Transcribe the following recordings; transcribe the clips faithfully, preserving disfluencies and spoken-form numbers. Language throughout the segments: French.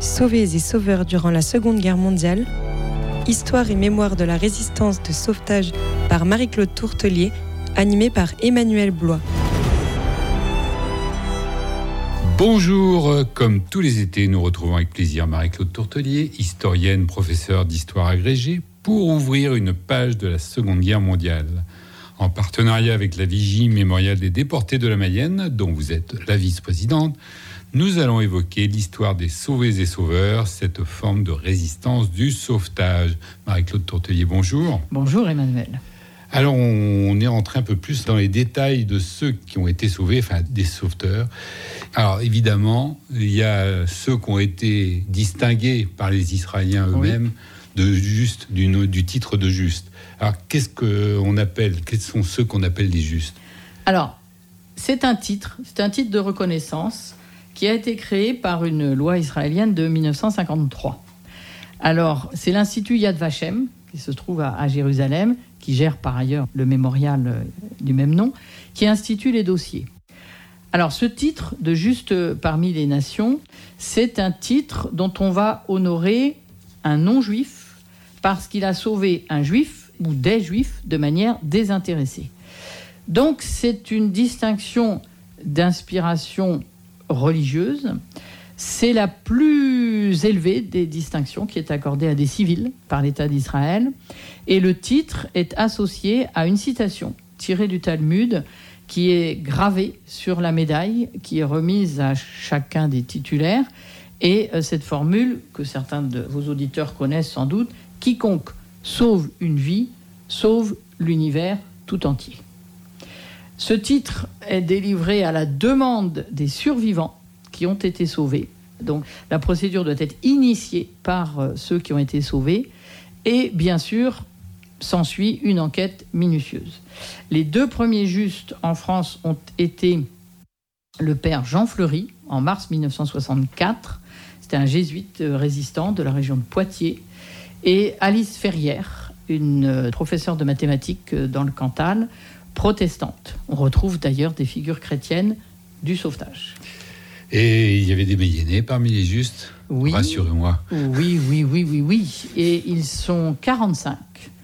Sauvés et sauveurs durant la Seconde Guerre mondiale, histoire et mémoire de la résistance de sauvetage par Marie-Claude Tourtellier, animée par Emmanuel Blois. Bonjour, comme tous les étés, nous retrouvons avec plaisir Marie-Claude Tourtellier, historienne, professeure d'histoire agrégée, pour ouvrir une page de la Seconde Guerre mondiale. En partenariat avec la Vigie mémoriale des déportés de la Mayenne, dont vous êtes la vice-présidente, nous allons évoquer l'histoire des sauvés et sauveurs, cette forme de résistance du sauvetage. Marie-Claude Tourtellier, bonjour. Bonjour Emmanuel. Alors, on est rentré un peu plus dans les détails de ceux qui ont été sauvés, enfin des sauveteurs. Alors, évidemment, il y a ceux qui ont été distingués par les Israéliens eux-mêmes oui. de juste, du, du titre de juste. Alors, qu'est-ce qu'on appelle, quels sont ceux qu'on appelle les justes ? Alors, c'est un titre, c'est un titre de reconnaissance qui a été créé par une loi israélienne de dix-neuf cent cinquante-trois. Alors, c'est l'Institut Yad Vashem, qui se trouve à, à Jérusalem, qui gère par ailleurs le mémorial euh, du même nom, qui institue les dossiers. Alors, ce titre de juste parmi les nations, c'est un titre dont on va honorer un non-juif parce qu'il a sauvé un juif ou des juifs de manière désintéressée. Donc, c'est une distinction d'inspiration religieuse. C'est la plus élevée des distinctions qui est accordée à des civils par l'État d'Israël. Et le titre est associé à une citation tirée du Talmud qui est gravée sur la médaille qui est remise à chacun des titulaires. Et cette formule que certains de vos auditeurs connaissent sans doute, « Quiconque sauve une vie, sauve l'univers tout entier ». Ce titre est délivré à la demande des survivants qui ont été sauvés. Donc la procédure doit être initiée par euh, ceux qui ont été sauvés. Et bien sûr, s'ensuit une enquête minutieuse. Les deux premiers justes en France ont été le père Jean Fleury, en mars dix-neuf cent soixante-quatre. C'était un jésuite résistant de la région de Poitiers. Et Alice Ferrière, une euh, professeure de mathématiques dans le Cantal, protestante. On retrouve d'ailleurs des figures chrétiennes du sauvetage. Et il y avait des Mayennais parmi les justes ? Oui. Rassurez-moi. Oui, oui, oui, oui, oui. Et ils sont quarante-cinq,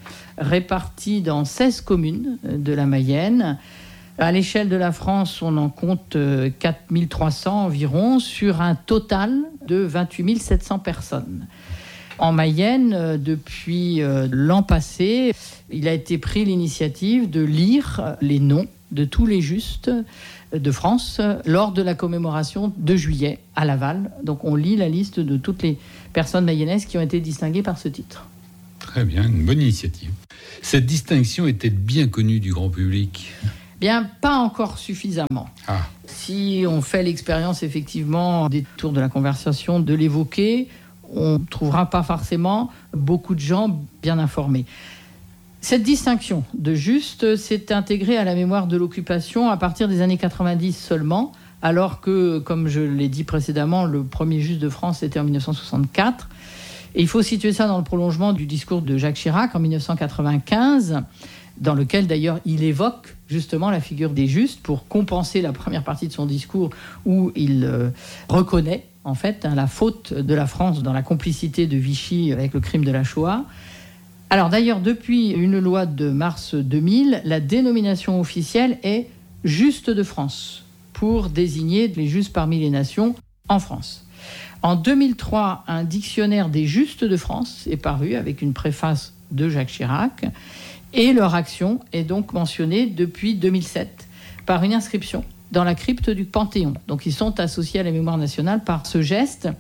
répartis dans seize communes de la Mayenne. À l'échelle de la France, on en compte quatre mille trois cents environ, sur un total de vingt-huit mille sept cents personnes. En Mayenne, depuis l'an passé, il a été pris l'initiative de lire les noms de tous les justes de France lors de la commémoration de juillet à Laval. Donc on lit la liste de toutes les personnes mayennaises qui ont été distinguées par ce titre. Très bien, une bonne initiative. Cette distinction était bien connue du grand public ? Bien, pas encore suffisamment. Ah. Si on fait l'expérience effectivement des tours de la conversation de l'évoquer, on ne trouvera pas forcément beaucoup de gens bien informés. Cette distinction de juste s'est intégrée à la mémoire de l'occupation à partir des années quatre-vingt-dix seulement, alors que, comme je l'ai dit précédemment, le premier juste de France était en dix-neuf cent soixante-quatre. Et il faut situer ça dans le prolongement du discours de Jacques Chirac en dix-neuf cent quatre-vingt-quinze, dans lequel d'ailleurs il évoque justement la figure des justes pour compenser la première partie de son discours où il euh, reconnaît en fait hein, la faute de la France dans la complicité de Vichy avec le crime de la Shoah. Alors d'ailleurs, depuis une loi de mars deux mille, la dénomination officielle est « Juste de France » pour désigner les justes parmi les nations en France. En deux mille trois, un dictionnaire des justes de France est paru avec une préface de Jacques Chirac et leur action est donc mentionnée depuis deux mille sept par une inscription dans la crypte du Panthéon. Donc ils sont associés à la mémoire nationale par ce geste.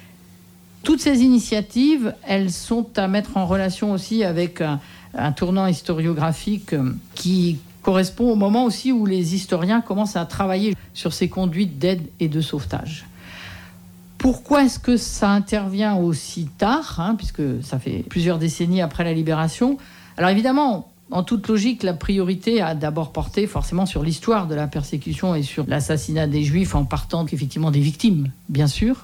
Toutes ces initiatives, elles sont à mettre en relation aussi avec un, un tournant historiographique qui correspond au moment aussi où les historiens commencent à travailler sur ces conduites d'aide et de sauvetage. Pourquoi est-ce que ça intervient aussi tard, hein, puisque ça fait plusieurs décennies après la libération ? Alors évidemment, en toute logique, la priorité a d'abord porté forcément sur l'histoire de la persécution et sur l'assassinat des Juifs en partant effectivement des victimes, bien sûr.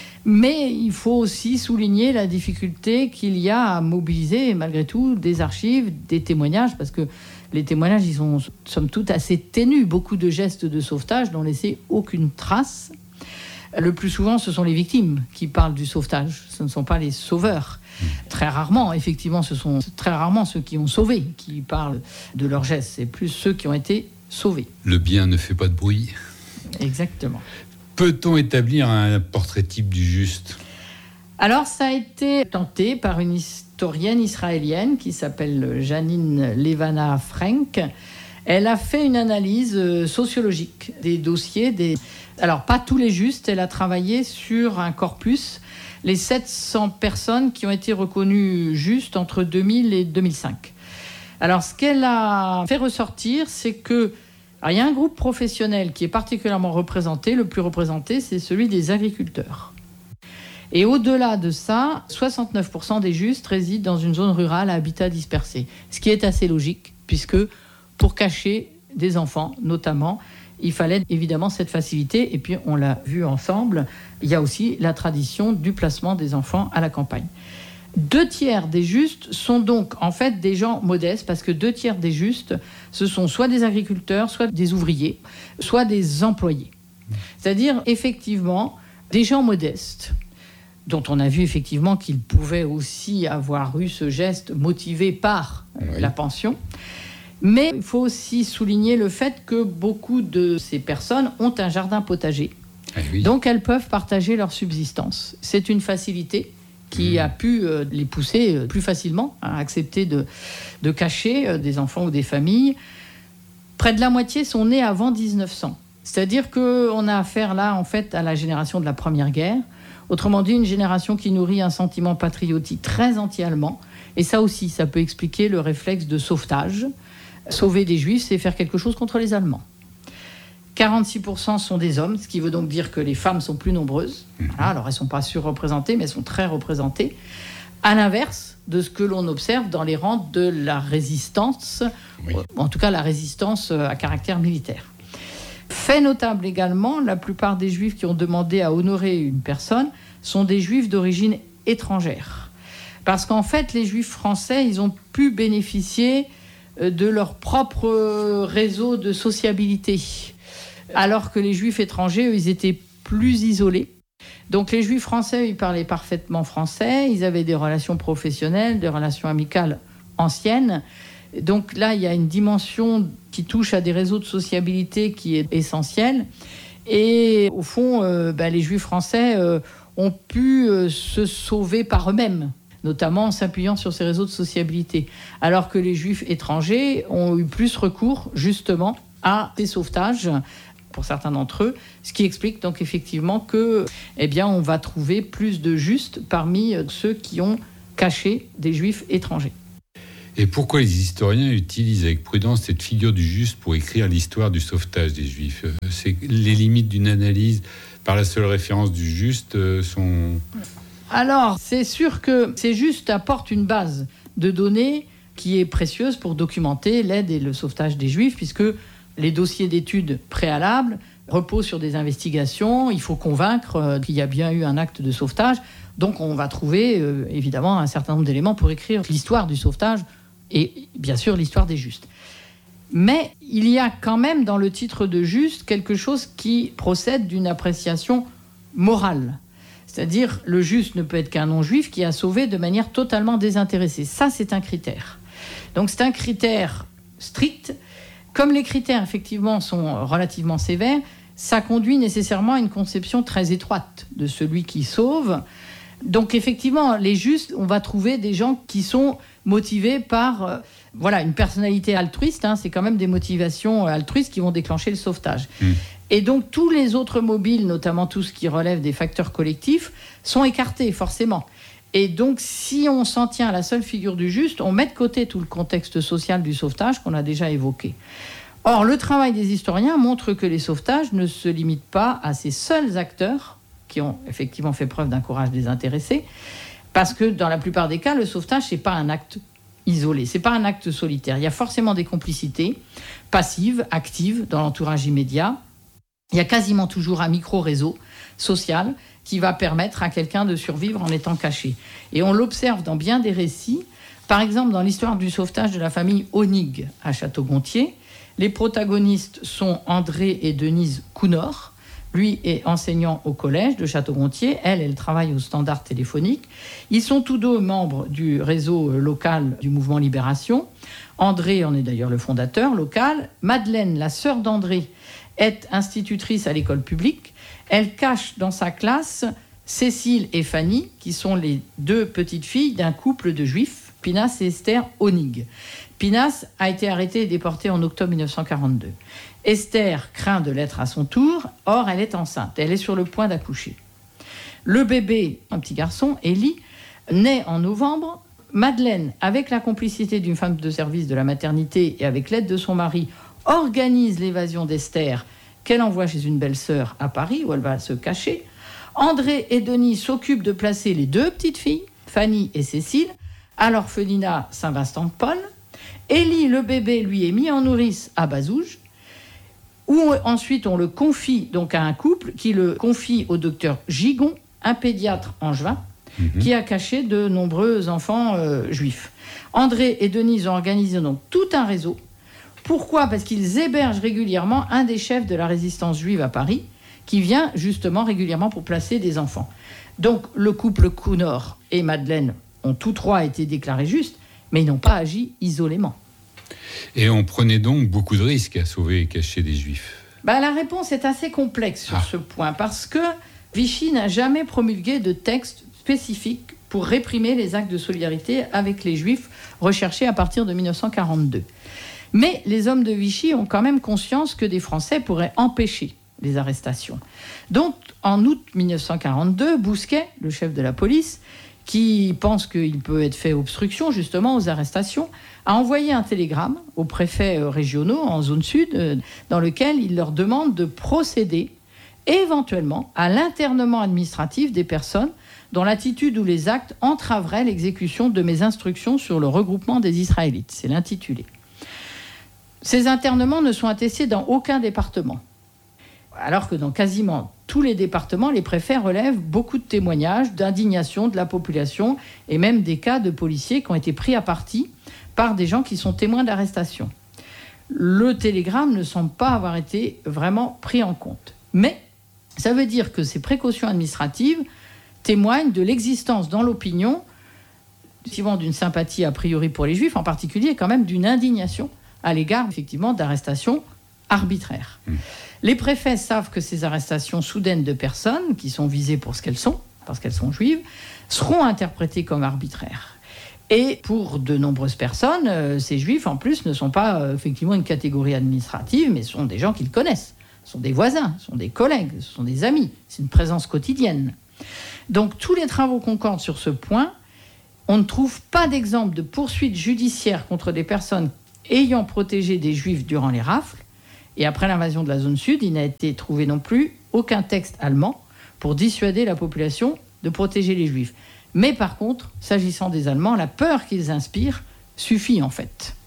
Mais il faut aussi souligner la difficulté qu'il y a à mobiliser, malgré tout, des archives, des témoignages, parce que les témoignages, ils sont, somme toute, assez ténus. Beaucoup de gestes de sauvetage n'ont laissé aucune trace. le plus souvent, ce sont les victimes qui parlent du sauvetage. Ce ne sont pas les sauveurs. Mmh. Très rarement, effectivement, ce sont très rarement ceux qui ont sauvé qui parlent de leurs gestes. C'est plus ceux qui ont été sauvés. Le bien ne fait pas de bruit. Exactement. Peut-on établir un portrait type du juste ? Alors, ça a été tenté par une historienne israélienne qui s'appelle Janine Levana Frank. Elle a fait une analyse sociologique des dossiers. Des... Alors, pas tous les justes. Elle a travaillé sur un corpus, les sept cents personnes qui ont été reconnues justes entre deux mille et deux mille cinq. Alors, ce qu'elle a fait ressortir, c'est que alors, il y a un groupe professionnel qui est particulièrement représenté. Le plus représenté, c'est celui des agriculteurs. Et au-delà de ça, soixante-neuf pour cent des justes résident dans une zone rurale à habitat dispersé. Ce qui est assez logique, puisque pour cacher des enfants, notamment, il fallait évidemment cette facilité. Et puis, on l'a vu ensemble, il y a aussi la tradition du placement des enfants à la campagne. Deux tiers des justes sont donc en fait des gens modestes, parce que deux tiers des justes, ce sont soit des agriculteurs, soit des ouvriers, soit des employés. C'est-à-dire, effectivement, des gens modestes, dont on a vu effectivement qu'ils pouvaient aussi avoir eu ce geste motivé par oui. la pension. Mais il faut aussi souligner le fait que beaucoup de ces personnes ont un jardin potager. Eh oui. Donc elles peuvent partager leur subsistance. C'est une facilité qui mmh. a pu euh, les pousser euh, plus facilement à accepter de, de cacher euh, des enfants ou des familles. Près de la moitié sont nés avant dix-neuf cents. C'est-à-dire qu'on a affaire là, en fait, à la génération de la Première Guerre. Autrement dit, une génération qui nourrit un sentiment patriotique très anti-allemand. Et ça aussi, ça peut expliquer le réflexe de sauvetage. Sauver des Juifs, c'est faire quelque chose contre les Allemands. quarante-six pour cent sont des hommes, ce qui veut donc dire que les femmes sont plus nombreuses. Voilà, alors, elles ne sont pas surreprésentées, mais elles sont très représentées. À l'inverse de ce que l'on observe dans les rangs de la résistance, oui. en tout cas la résistance à caractère militaire. Fait notable également, la plupart des Juifs qui ont demandé à honorer une personne sont des Juifs d'origine étrangère. Parce qu'en fait, les Juifs français, ils ont pu bénéficier de leur propre réseau de sociabilité. Alors que les Juifs étrangers, eux, ils étaient plus isolés. Donc les Juifs français, ils parlaient parfaitement français, ils avaient des relations professionnelles, des relations amicales anciennes. Donc là, il y a une dimension qui touche à des réseaux de sociabilité qui est essentielle. Et au fond, euh, bah, les Juifs français euh, ont pu euh, se sauver par eux-mêmes, notamment en s'appuyant sur ces réseaux de sociabilité. Alors que les Juifs étrangers ont eu plus recours, justement, à ces sauvetages, pour certains d'entre eux, ce qui explique donc effectivement que, eh bien, on va trouver plus de justes parmi ceux qui ont caché des Juifs étrangers. Et pourquoi les historiens utilisent avec prudence cette figure du juste pour écrire l'histoire du sauvetage des Juifs ? C'est les limites d'une analyse par la seule référence du juste sont... Alors, c'est sûr que ces justes apportent une base de données qui est précieuse pour documenter l'aide et le sauvetage des Juifs, puisque les dossiers d'études préalables reposent sur des investigations. Il faut convaincre qu'il y a bien eu un acte de sauvetage. Donc, on va trouver, euh, évidemment, un certain nombre d'éléments pour écrire l'histoire du sauvetage et, bien sûr, l'histoire des justes. Mais il y a quand même, dans le titre de juste, quelque chose qui procède d'une appréciation morale. C'est-à-dire, le juste ne peut être qu'un non-juif qui a sauvé de manière totalement désintéressée. Ça, c'est un critère. Donc, c'est un critère strict. Comme les critères, effectivement, sont relativement sévères, ça conduit nécessairement à une conception très étroite de celui qui sauve. Donc, effectivement, les justes, on va trouver des gens qui sont motivés par euh, voilà, une personnalité altruiste. Hein, c'est quand même des motivations altruistes qui vont déclencher le sauvetage. Mmh. Et donc, tous les autres mobiles, notamment tout ce qui relève des facteurs collectifs, sont écartés, forcément. Et donc, si on s'en tient à la seule figure du juste, on met de côté tout le contexte social du sauvetage qu'on a déjà évoqué. Or, le travail des historiens montre que les sauvetages ne se limitent pas à ces seuls acteurs qui ont effectivement fait preuve d'un courage désintéressé, parce que dans la plupart des cas, le sauvetage, ce n'est pas un acte isolé, ce n'est pas un acte solitaire. Il y a forcément des complicités passives, actives, dans l'entourage immédiat. Il y a quasiment toujours un micro-réseau social qui va permettre à quelqu'un de survivre en étant caché. Et on l'observe dans bien des récits. Par exemple, dans l'histoire du sauvetage de la famille Honig à Château-Gontier, les protagonistes sont André et Denise Counor, Lui est enseignant au collège de Château-Gontier. Elle, elle travaille au standard téléphonique. Ils sont tous deux membres du réseau local du mouvement Libération. André en est d'ailleurs le fondateur local. Madeleine, la sœur d'André, est institutrice à l'école publique. Elle cache dans sa classe Cécile et Fanny, qui sont les deux petites filles d'un couple de juifs, Pinas et Esther Honig. Pinas a été arrêtée et déportée en octobre dix-neuf cent quarante-deux. Esther craint de l'être à son tour, or elle est enceinte, elle est sur le point d'accoucher. Le bébé, un petit garçon, Élie, naît en novembre. Madeleine, avec la complicité d'une femme de service de la maternité et avec l'aide de son mari, organise l'évasion d'Esther, qu'elle envoie chez une belle-sœur à Paris, où elle va se cacher. André et Denis s'occupent de placer les deux petites filles, Fanny et Cécile, à l'orphelinat Saint-Vincent-de-Paul. Élie, le bébé, lui, est mis en nourrice à Bazouges, où ensuite on le confie donc à un couple qui le confie au docteur Gigon, un pédiatre angevin, mmh. qui a caché de nombreux enfants euh, juifs. André et Denise ont organisé donc tout un réseau. Pourquoi ? Parce qu'ils hébergent régulièrement un des chefs de la résistance juive à Paris, qui vient justement régulièrement pour placer des enfants. Donc le couple Counor et Madeleine ont tous trois été déclarés justes, mais ils n'ont pas agi isolément. Et on prenait donc beaucoup de risques à sauver et cacher des juifs. Bah, la réponse est assez complexe sur ah. ce point, parce que Vichy n'a jamais promulgué de texte spécifique pour réprimer les actes de solidarité avec les juifs recherchés à partir de dix-neuf cent quarante-deux. Mais les hommes de Vichy ont quand même conscience que des Français pourraient empêcher les arrestations. Donc, en août dix-neuf cent quarante-deux, Bousquet, le chef de la police, qui pense qu'il peut être fait obstruction justement aux arrestations, a envoyé un télégramme aux préfets régionaux en zone sud, dans lequel il leur demande de procéder éventuellement à l'internement administratif des personnes dont l'attitude ou les actes entraveraient l'exécution de mes instructions sur le regroupement des Israélites. C'est l'intitulé. Ces internements ne sont attestés dans aucun département, alors que dans quasiment tous les départements, les préfets relèvent beaucoup de témoignages d'indignation de la population et même des cas de policiers qui ont été pris à partie par des gens qui sont témoins d'arrestation. Le télégramme ne semble pas avoir été vraiment pris en compte. Mais ça veut dire que ces précautions administratives témoignent de l'existence dans l'opinion, suivant d'une sympathie a priori pour les Juifs, en particulier quand même d'une indignation à l'égard effectivement d'arrestations arbitraires. Mmh. Les préfets savent que ces arrestations soudaines de personnes, qui sont visées pour ce qu'elles sont, parce qu'elles sont juives, seront interprétées comme arbitraires. Et pour de nombreuses personnes, euh, ces juifs, en plus, ne sont pas euh, effectivement une catégorie administrative, mais sont des gens qu'ils connaissent. Ce sont des voisins, ce sont des collègues, ce sont des amis. C'est une présence quotidienne. Donc, tous les travaux concordent sur ce point. On ne trouve pas d'exemple de poursuite judiciaire contre des personnes ayant protégé des juifs durant les rafles. Et après l'invasion de la zone sud, il n'a été trouvé non plus aucun texte allemand pour dissuader la population de protéger les juifs. Mais par contre, s'agissant des Allemands, la peur qu'ils inspirent suffit en fait.